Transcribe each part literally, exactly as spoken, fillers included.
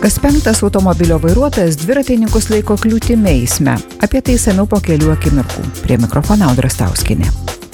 Kas penktas automobilio vairuotojas dviratininkus laiko kliūtimi eisme. Apie tai išsamiau po kelių akimirkų. Prie mikrofono Audra Stauskienė.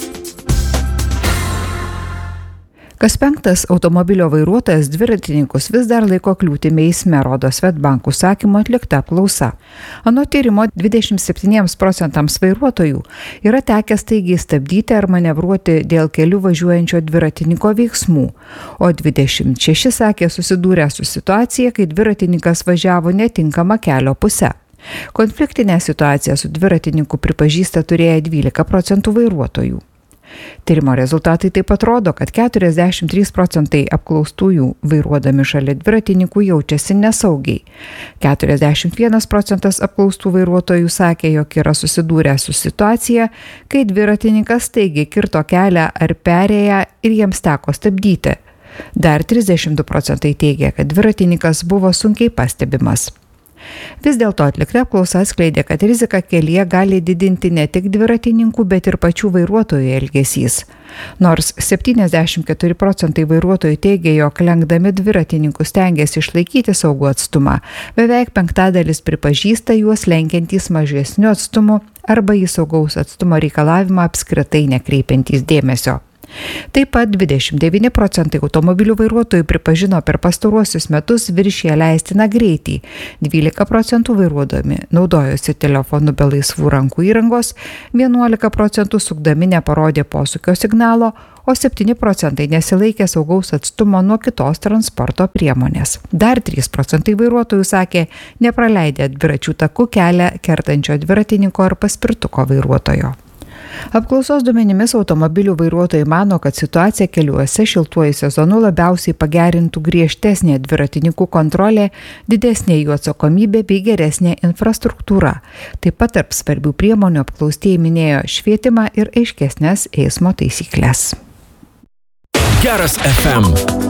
Kas penktas automobilio vairuotojas dviratininkus vis dar laiko kliūtimi eisme, rodo Swedbank užsakymu atlikta apklausa. Anot tyrimo dvidešimt septyniems procentams vairuotojų yra tekę staigiai stabdyti ar manevruoti dėl kelių važiuojančio dviratininko veiksmų, o dvidešimt šeši sakė susidūrę su situacija, kai dviratininkas važiavo netinkama kelio puse. Konfliktinę situaciją su dviratininku pripažįsta turėję dvylika procentų vairuotojų. Tyrimo rezultatai taip pat rodo, kad keturiasdešimt trys procentai apklaustųjų vairuodami šalia dviratininkų jaučiasi nesaugiai. keturiasdešimt vienas procentas apklaustų vairuotojų sakė, jog yra susidūrę su situacija, kai dviratininkas staigiai kirto kelią ar perėją ir jiems teko stabdyti. Dar trisdešimt du procentai teigia, kad dviratininkas buvo sunkiai pastebimas. Vis dėlto atlikta apklausa atskleidė, kad riziką kelyje gali didinti ne tik dviratininkų, bet ir pačių vairuotojų elgesys. Nors septyniasdešimt keturi procentai vairuotojų teigia, jog lenkdami dviratininkus stengiasi išlaikyti saugų atstumą, beveik penktadalis pripažįsta juos lenkiantys mažesniu atstumu arba į saugaus atstumo reikalavimą apskritai nekreipiantys dėmesio. Taip pat dvidešimt devyni procentai automobilių vairuotojų pripažino per pastaruosius metus viršiję leistiną greitį, dvylika procentų vairuodami naudojosi telefonu be laisvų rankų įrangos, vienuolika procentų sukdami neparodė posūkio signalo, o septyni procentai nesilaikė saugaus atstumo nuo kitos transporto priemonės. Dar trys procentai vairuotojų sakė, nepraleidę dviračių takų kelią kertančio dviratininko ar paspirtuko vairuotojo. Apklausos duomenimis automobilių vairuotojai mano, kad situacija keliuose šiltuoju sezonu labiausiai pagerintų griežtesnė dviratininkų kontrolė, didesnė jų atsakomybė bei geresnė infrastruktūra. Taip pat tarp svarbių priemonių apklaustieji minėjo švietimą ir aiškesnės eismo taisyklės. Geras F M.